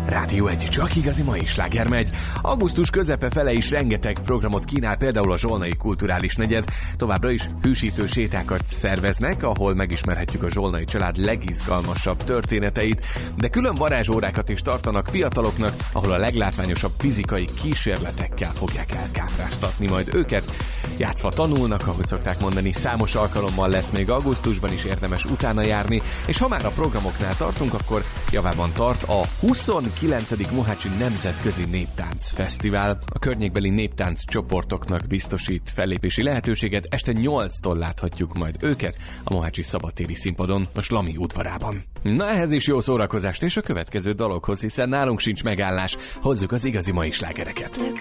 Rádió 1, csak igazi mai sláger megy. Augusztus közepe fele is rengeteg programot kínál, például a Zsolnai Kulturális Negyed. Továbbra is hűsítő sétákat szerveznek, ahol megismerhetjük a Zsolnai család legizgalmasabb történeteit, de külön varázsórákat is tartanak fiataloknak, ahol a leglátványosabb fizikai kísérletekkel fogják elkápráztatni majd őket. Játszva tanulnak, ahogy szokták mondani, számos alkalommal lesz még augusztusban is érdemes utána járni, és ha már a programoknál tartunk, akkor javában tart a 29. Mohácsi Nemzetközi Néptánc Fesztivál. A környékbeli néptánc csoportoknak biztosít fellépési lehetőséget, este 8-tól láthatjuk majd őket a mohácsi szabadtéri színpadon, a Slami udvarában. Na, ehhez is jó szórakozást és a következő dalokhoz, hiszen nálunk sincs megállás, hozzuk az igazi mai slágereket.